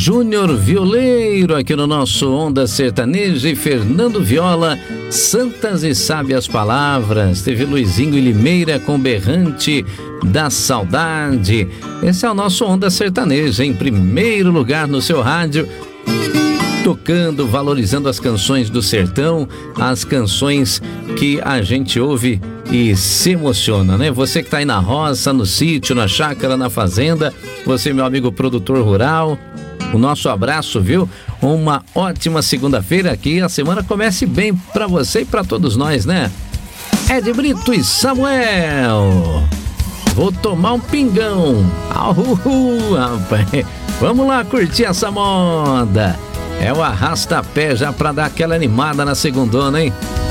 Júnior Violeiro aqui no nosso Onda Sertaneja e Fernando Viola, Santas e Sábias Palavras. Teve Luizinho e Limeira com Berrante da Saudade. Esse é o nosso Onda Sertaneja, em primeiro lugar no seu rádio, tocando, valorizando as canções do sertão, as canções que a gente ouve e se emociona, né? Você que tá aí na roça, no sítio, na chácara, na fazenda, você, meu amigo produtor rural, o nosso abraço, viu? Uma ótima segunda-feira, que a semana comece bem pra você e pra todos nós, né? Ed Brito e Samuel, vou tomar um pingão. Rapaz, vamos lá curtir essa moda. É o arrasta-pé já pra dar aquela animada na segundona, hein?